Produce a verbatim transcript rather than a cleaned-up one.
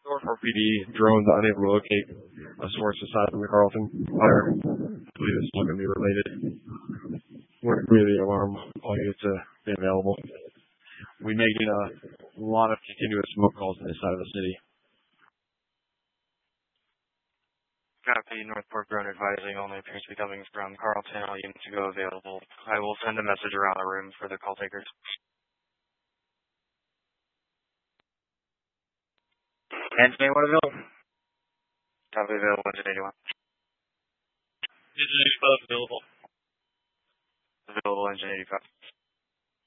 Norfolk P D drones unable to locate a source aside from the Carlton fire. I believe it's not going to be related. We're really alarm all units to be available. We're making a lot of continuous smoke calls on this side of the city. Copy, Northport drone advising only appears to be coming from Carlton. All units to go available. I will send a message around the room for the call takers. Engine eighty-one available. Copy, available, engine eighty-one. Engine eighty-five available. Available, engine eighty-five.